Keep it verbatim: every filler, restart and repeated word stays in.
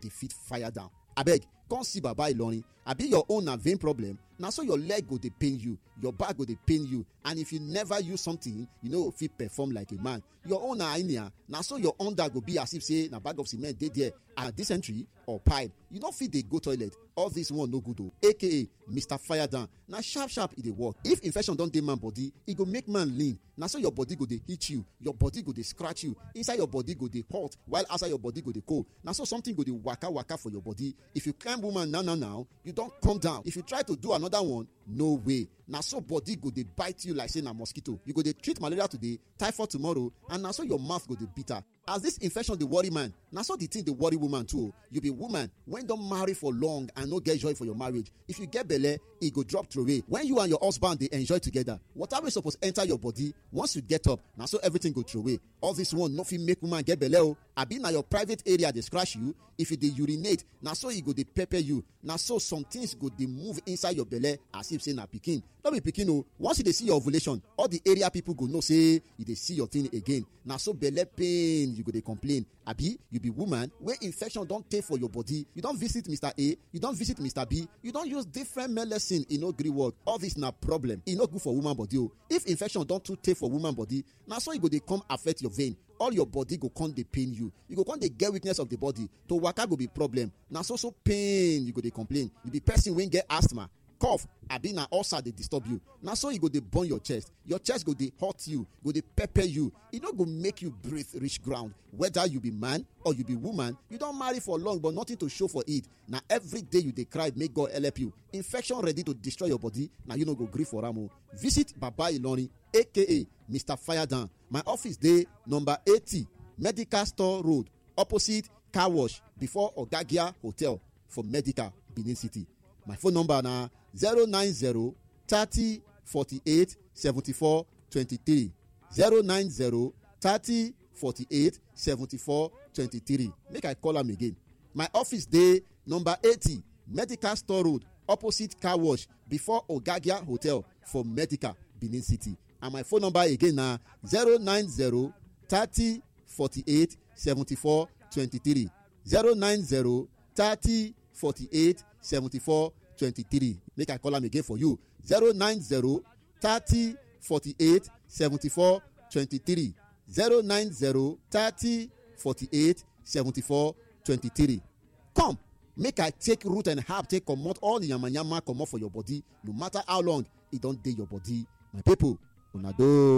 defeat fire down. Abeg, come see Baba Ilorin. Abi your own na vein problem. Na so your leg go dey pain you, your back go dey pain you, and if you never use something, you no fit perform like a man. Your own na hernia. Na so your under go be as if say na bag of cement dey there, and dysentery or pipe. You no fit dey go toilet. All this one no good o. aka Mister Fire Down. Na sharp sharp e dey work. If infection don dey man body, e go make man lean. Na so your body go dey hit you, your body go dey scratch you, inside your body go dey hot, while outside your body go dey cold. Na so something go dey waka waka for your body. If you climb woman now now now, you don come down. If you try to do another one, no way. Na so body go dey bite you like say na mosquito. You go dey treat malaria today, typhoid tomorrow, and na so your mouth go dey bitter. As this infection dey worry man, na so the thing dey worry woman too. You be woman when don marry for long and no get joy for your marriage. If you get belle, e go drop throway. When you and your husband dey enjoy together, water wey suppose enter your body, once you get up, na so everything go throway. All this one no fit make woman get belle o. Abi na your private area dey scratch you. If you dey urinate, na so e go dey pepper you. Na so some things go dey move inside your belle as if say na pikin. No be pikin o. Once you dey see your ovulation, all the area people go know say you dey see your thing again. Na so belle pain you go dey complain. Abi you be woman wey infection don tey for your body. You don visit Mister A, you don visit Mister B, you don use different medicine, e no gree work. All this na problem. E no good for woman body o. If infection don too tey for woman body, na so e go dey come affect your vein. All your body go come dey pain you. You go come dey get weakness of the body. To waka go be problem. Na so so pain you go dey complain. You be person wey get asthma, cough, abi na ulcer dey disturb you. Na so e go dey burn your chest. Your chest go dey hurt you, go dey pepper you. E no go make you breathe reach ground. Whether you be man or you be woman, you don marry for long but nothing to show for it. Na every day you dey cry make God help you. Infection ready to destroy your body, na you no go gree for am o. Visit Baba Ilorin aka Mister Fire Down. My office dey number eighty Medical Store Road, opposite car wash before Ogagia Hotel for Medical, Benin City. My phone number na zero nine zero thirty forty-eight seventy-four twenty-three. zero nine zero thirty forty-eight seventy-four twenty-three. Make I call am again. My office dey number eighty Medical Store Road, opposite car wash before Ogagia Hotel for Medical, Benin City. And my phone number again na zero nine zero thirty forty-eight seventy-four twenty-three. zero nine zero thirty forty-eight seventy-four twenty-three. Make I call am again for you. zero nine zero thirty forty-eight seventy-four twenty-three. zero nine zero thirty forty-eight seventy-four twenty-three. Come, make I take root and herb take comot all the yamayama comot for your body, no matter how long e don dey your body. My people, una do.